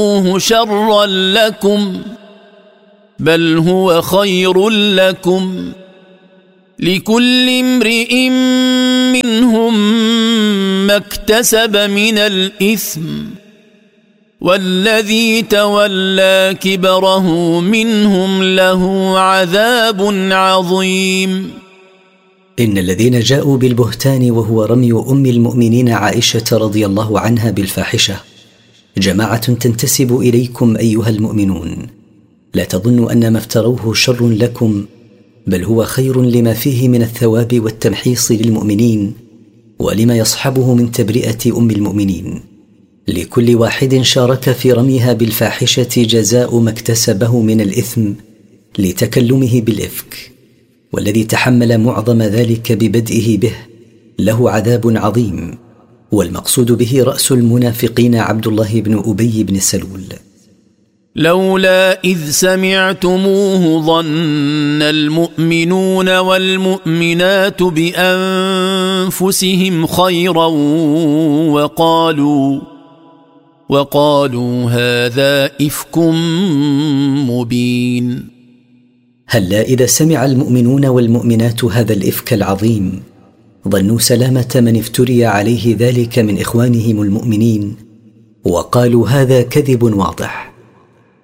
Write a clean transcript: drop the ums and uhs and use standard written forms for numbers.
شرا لكم بل هو خير لكم لكل امرئ منهم ما اكتسب من الإثم والذي تولى كبره منهم له عذاب عظيم. إن الذين جاءوا بالبهتان وهو رمي أم المؤمنين عائشة رضي الله عنها بالفاحشة جماعة تنتسب إليكم أيها المؤمنون، لا تظنوا أن ما افتروه شر لكم بل هو خير لما فيه من الثواب والتمحيص للمؤمنين ولما يصحبه من تبرئة أم المؤمنين. لكل واحد شارك في رميها بالفاحشة جزاء ما اكتسبه من الإثم لتكلمه بالإفك، والذي تحمل معظم ذلك ببدئه به له عذاب عظيم. والمقصود به رأس المنافقين عبد الله بن أبي بن سلول. لولا إذ سمعتموه ظن المؤمنون والمؤمنات بأنفسهم خيرا وقالوا هذا إفك مبين. هلا إذا سمع المؤمنون والمؤمنات هذا الإفك العظيم ظنوا سلامة من افتري عليه ذلك من إخوانهم المؤمنين وقالوا هذا كذب واضح.